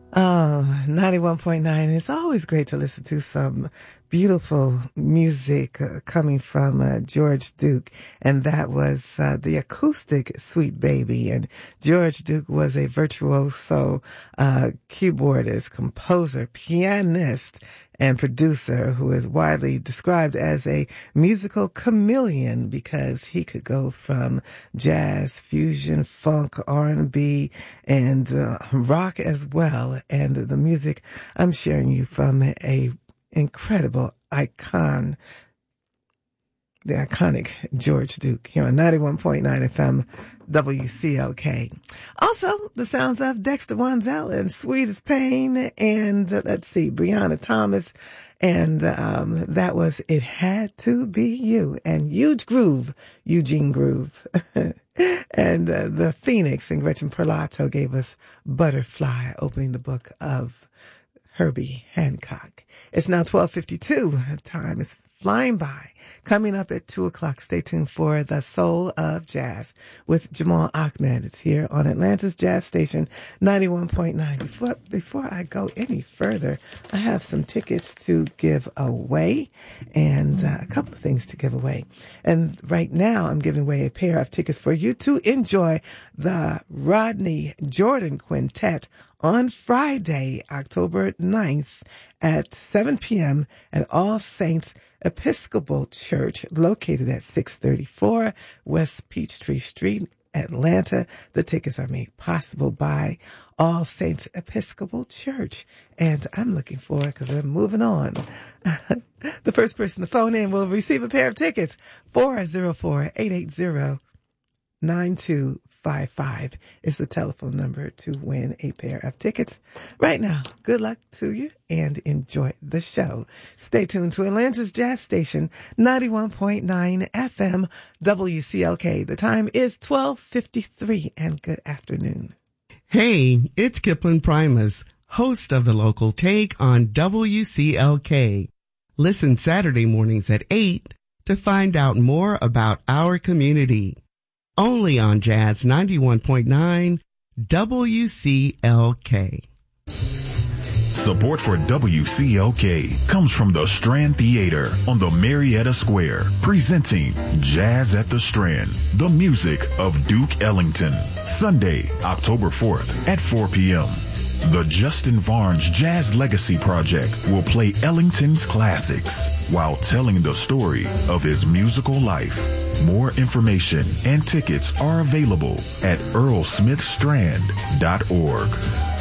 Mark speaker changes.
Speaker 1: Oh, 91.9. It's always great to listen to some beautiful music coming from George Duke. And that was the acoustic Sweet Baby. And George Duke was a virtuoso keyboardist, composer, pianist, and producer who is widely described as a musical chameleon because he could go from jazz, fusion, funk, R&B, and rock as well. And the music I'm sharing you from a incredible icon, the iconic George Duke here on 91.9 FM WCLK. Also, the sounds of Dexter Wansel and Sweet as Pain and Brianna Thomas. And that was It Had to Be You. And Huge Groove, Eugene Groove. And the Phoenix and Gretchen Perlato gave us Butterfly, opening the book of Herbie Hancock. It's now 12:52. Time is flying by. Coming up at 2 o'clock, stay tuned for The Soul of Jazz with Jamal Ahmed. It's here on Atlanta's Jazz Station 91.9. Before I go any further, I have some tickets to give away and a couple of things to give away. And right now I'm giving away a pair of tickets for you to enjoy the Rodney Jordan Quintet on Friday, October 9th at 7 p.m. at All Saints Episcopal Church, located at 634 West Peachtree Street, Atlanta. The tickets are made possible by All Saints Episcopal Church. And I'm looking forward because we're moving on. The first person to phone in will receive a pair of tickets. 404-880-9255 is the telephone number to win a pair of tickets. Right now, good luck to you and enjoy the show. Stay tuned to Atlanta's Jazz Station, 91.9 FM WCLK. The time is 12:53 and good afternoon.
Speaker 2: Hey, it's Kipling Primus, host of The Local Take on WCLK. Listen Saturday mornings at 8 to find out more about our community. Only on Jazz 91.9 WCLK.
Speaker 3: Support for WCLK comes from the Strand Theater on the Marietta Square, presenting Jazz at the Strand, the music of Duke Ellington, Sunday, October 4th at 4 p.m. The Justin Varnes Jazz Legacy Project will play Ellington's classics while telling the story of his musical life. More information and tickets are available at earlsmithstrand.org.